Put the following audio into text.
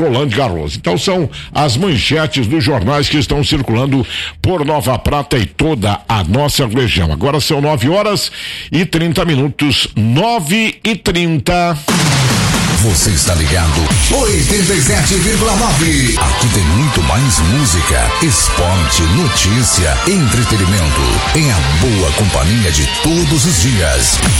Roland Garros. Então são as manchetes dos jornais que estão circulando por Nova Prata e toda a nossa região. Agora são 9h30, 9h30. Você está ligado 87,9. Aqui tem muito mais música, esporte, notícia, entretenimento, em a boa companhia de todos os dias.